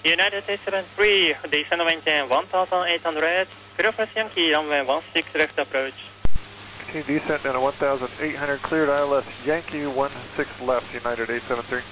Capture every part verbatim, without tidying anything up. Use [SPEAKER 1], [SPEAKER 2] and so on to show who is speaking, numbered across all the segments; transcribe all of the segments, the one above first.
[SPEAKER 1] United eight seven three, descend maintain one thousand eight hundred, clear for Yankee, runway one six left approach.
[SPEAKER 2] Continue descent down to one thousand eight hundred, cleared I L S Yankee one six left, United eight seven three.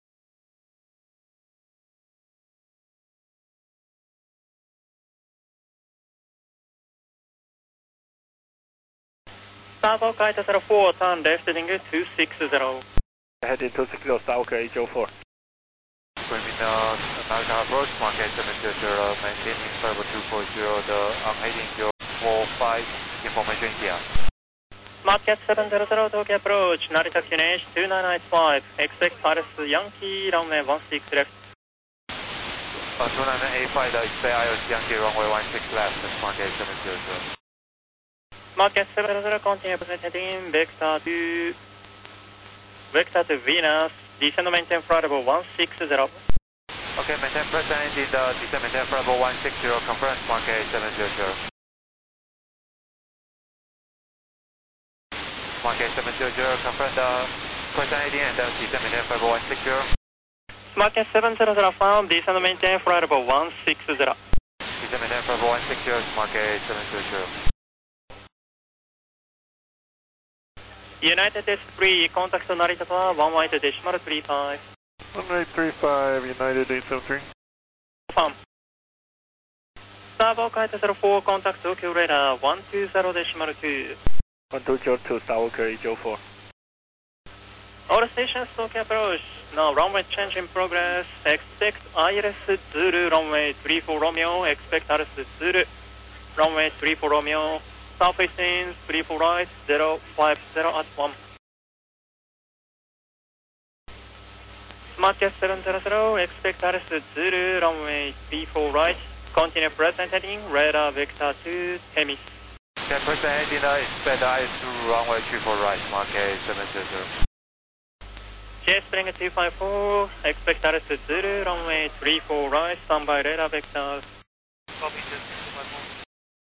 [SPEAKER 1] Starboard kite zero four, turn left heading two six zero.
[SPEAKER 2] Heading two six zero, Starboard H O four.
[SPEAKER 3] Swimming uh, American approach, market seven zero zero, maintaining level two four zero, the I'm heading zero four five, information here.
[SPEAKER 1] Market seven zero zero, Tokyo approach, Narita Q N H two nine eight five, expect Paris Yankee, runway one six left.
[SPEAKER 3] Uh, two nine eight five, expect I L S Yankee, runway one six left, market seven zero zero.
[SPEAKER 1] Market seven zero zero, continue heading, vector to, vector to Venus, descend maintain flight level one six zero.
[SPEAKER 3] Okay, maintain present in the descend maintain flight level one six zero, conference market seven zero zero. Market seven zero zero, confirm the present I D and the descend maintain flight level one six zero.
[SPEAKER 1] Market seven zero zero, found, descend maintain flight level one six zero.
[SPEAKER 3] Descend maintain flight level one six zero, market seven zero zero.
[SPEAKER 1] United S three, contact Narita Tower, one eight decimal three five.
[SPEAKER 2] one eight three five, United eight seven three.
[SPEAKER 1] Confirm. Starboard kite zero four, contact Tokyo radar, one two zero decimal two.
[SPEAKER 2] one two zero two, Starboard H O four.
[SPEAKER 1] All stations Tokyo approach, now runway change in progress, expect I L S Zulu, runway three four Romeo, expect I L S Zulu, runway three four Romeo. Southwest in three four right, zero five zero at one. Market seven zero zero, expect R S Zulu, runway three four right, continue present heading, radar vector two, Temis.
[SPEAKER 3] Okay, present heading, expect I S Zulu, runway three four right, market seven zero zero.
[SPEAKER 1] J Spring two five four, expect R S Zulu, runway three four right, standby radar vector.
[SPEAKER 3] Copy,